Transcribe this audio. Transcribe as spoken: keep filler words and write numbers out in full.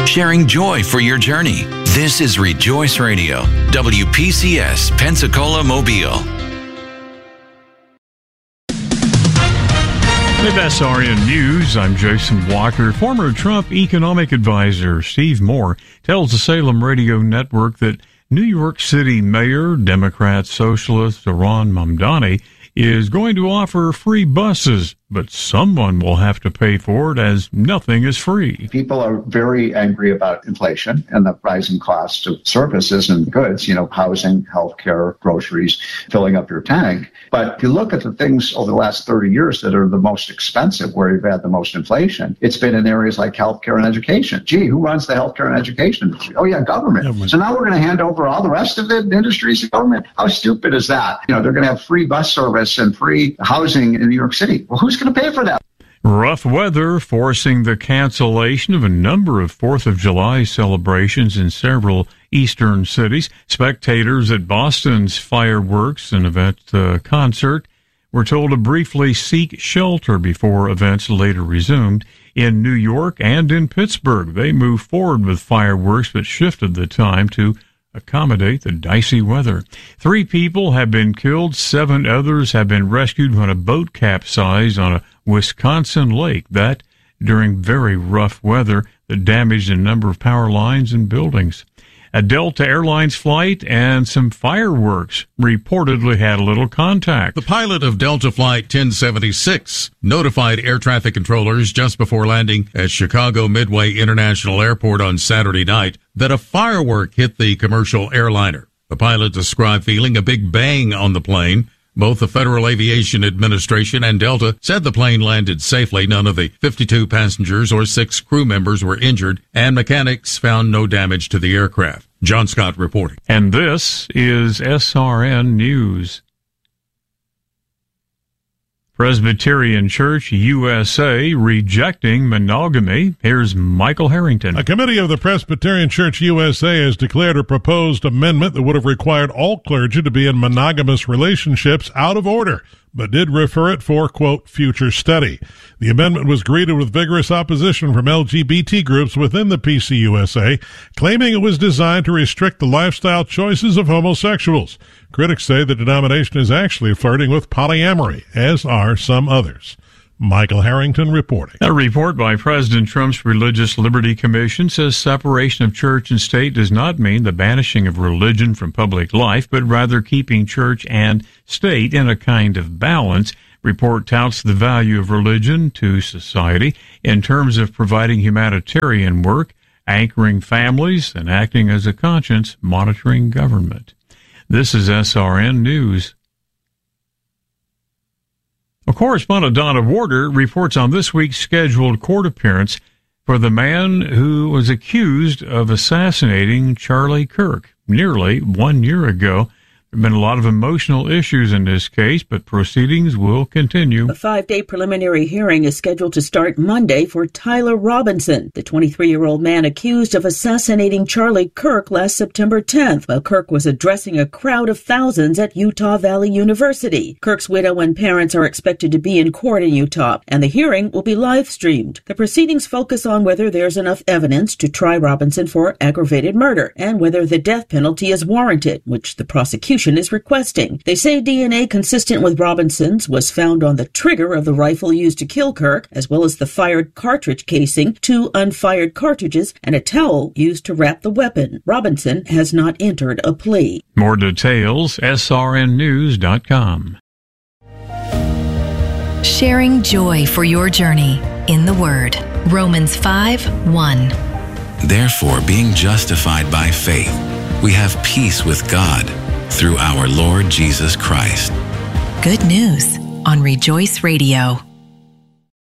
sharing joy for your journey. This is Rejoice Radio, W P C S, Pensacola, Mobile. With S R N News, I'm Jason Walker. Former Trump economic advisor Steve Moore tells the Salem Radio Network that New York City Mayor, Democrat Socialist Zohran Mamdani, is going to offer free buses, but someone will have to pay for it as nothing is free. People are very angry about inflation and the rising cost of services and goods, you know, housing, healthcare, groceries, filling up your tank. But if you look at the things over the last thirty years that are the most expensive, where you've had the most inflation, it's been in areas like healthcare and education. Gee, who runs the healthcare and education industry? Oh, yeah, government. government. So now we're going to hand over all the rest of the industries to government? How stupid is that? You know, they're going to have free bus service and free housing in New York City. Well, who's going to pay for that? Rough weather forcing the cancellation of a number of fourth of July celebrations in several eastern cities. Spectators at Boston's fireworks and event uh, concert were told to briefly seek shelter before events later resumed. In New York and in Pittsburgh, they moved forward with fireworks but shifted the time to accommodate the dicey weather. Three people have been killed. Seven others have been rescued when a boat capsized on a Wisconsin lake. That during very rough weather that damaged a number of power lines and buildings. A Delta Airlines flight and some fireworks reportedly had a little contact. The pilot of Delta Flight ten seventy-six notified air traffic controllers just before landing at Chicago Midway International Airport on Saturday night that a firework hit the commercial airliner. The pilot described feeling a big bang on the plane. Both the Federal Aviation Administration and Delta said the plane landed safely. None of the fifty-two passengers or six crew members were injured, and mechanics found no damage to the aircraft. John Scott reporting. And this is S R N News. Presbyterian Church U S A rejecting monogamy. Here's Michael Harrington. A committee of the Presbyterian Church U S A has declared a proposed amendment that would have required all clergy to be in monogamous relationships out of order, but did refer it for, quote, future study. The amendment was greeted with vigorous opposition from L G B T groups within the P C U S A, claiming it was designed to restrict the lifestyle choices of homosexuals. Critics say the denomination is actually flirting with polyamory, as are some others. Michael Harrington reporting. A report by President Trump's Religious Liberty Commission says separation of church and state does not mean the banishing of religion from public life, but rather keeping church and state in a kind of balance. Report touts the value of religion to society in terms of providing humanitarian work, anchoring families, and acting as a conscience, monitoring government. This is S R N News. A correspondent, Donna Warder, reports on this week's scheduled court appearance for the man who was accused of assassinating Charlie Kirk nearly one year ago. There have been a lot of emotional issues in this case, but proceedings will continue. A five-day preliminary hearing is scheduled to start Monday for Tyler Robinson, the twenty-three-year-old man accused of assassinating Charlie Kirk last September tenth, while Kirk was addressing a crowd of thousands at Utah Valley University. Kirk's widow and parents are expected to be in court in Utah, and the hearing will be live-streamed. The proceedings focus on whether there's enough evidence to try Robinson for aggravated murder, and whether the death penalty is warranted, which the prosecution is requesting. They say D N A consistent with Robinson's was found on the trigger of the rifle used to kill Kirk, as well as the fired cartridge casing, two unfired cartridges, and a towel used to wrap the weapon. Robinson has not entered a plea. More details, S R N news dot com. Sharing joy for your journey in the Word. Romans five one. Therefore, being justified by faith, we have peace with God through our Lord Jesus Christ. Good news on Rejoice Radio.